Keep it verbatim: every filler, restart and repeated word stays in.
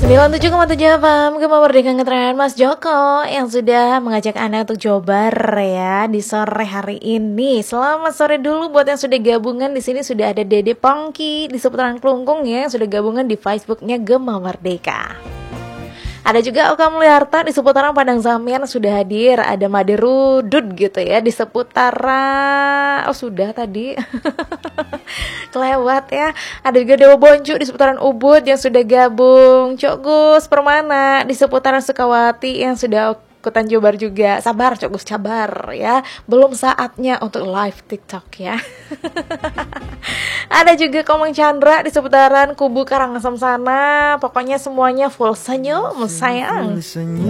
sembilan puluh tujuh koma tujuh F M Gemma Merdeka Ngetren Mas Joko yang sudah mengajak Anda untuk coba ya di sore hari ini. Selamat sore dulu buat yang sudah gabungan di sini. Sudah ada Dede Pongki di seputaran Kelungkung ya, yang sudah gabungan di Facebooknya Gemma Merdeka. Ada juga Oka Mulyarta di seputaran Padang Samian sudah hadir. Ada Made Rudud gitu ya di seputaran, oh sudah tadi kelewat ya. Ada juga Dewa Boncu di seputaran Ubud yang sudah gabung. Cok Gus Permana di seputaran Sukawati yang sudah ikutan Jobar juga. Sabar Cok Gus, sabar ya, belum saatnya untuk live TikTok ya. Ada juga Komeng Chandra di seputaran Kubu Karangasem sana. Pokoknya semuanya full senyum sayang.